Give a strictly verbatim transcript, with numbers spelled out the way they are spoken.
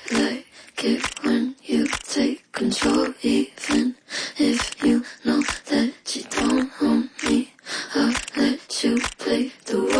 like it when you take control, even if you know that you don't own me. I'll let you play the role.